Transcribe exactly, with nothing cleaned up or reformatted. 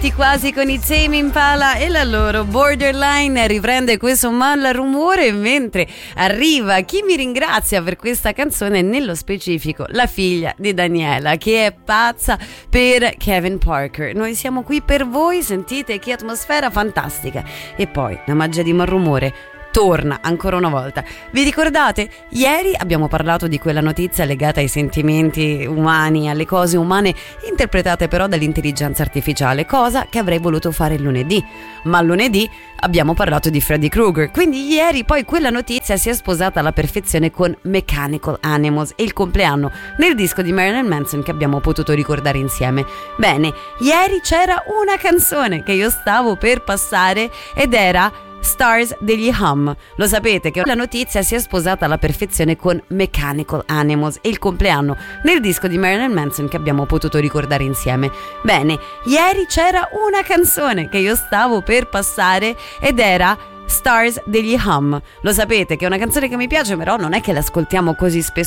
ripartiti quasi con i Tame Impala e la loro Borderline riprende questo malrumore, mentre arriva chi mi ringrazia per questa canzone, nello specifico la figlia di Daniela, che è pazza per Kevin Parker. Noi siamo qui per voi, sentite che atmosfera fantastica. E poi la magia di malrumore torna ancora una volta. Vi ricordate? Ieri abbiamo parlato di quella notizia legata ai sentimenti umani, alle cose umane, interpretate però dall'intelligenza artificiale, cosa che avrei voluto fare lunedì. Ma lunedì abbiamo parlato di Freddy Krueger, quindi ieri poi quella notizia si è sposata alla perfezione con Mechanical Animals e il compleanno nel disco di Marilyn Manson che abbiamo potuto ricordare insieme. Bene, ieri c'era una canzone che io stavo per passare ed era Stars degli Hum. Lo sapete che la notizia si è sposata alla perfezione con Mechanical Animals e il compleanno nel disco di Marilyn Manson che abbiamo potuto ricordare insieme. Bene, ieri c'era una canzone che io stavo per passare ed era Stars degli Hum. Lo sapete che è una canzone che mi piace, però non è che l'ascoltiamo così spesso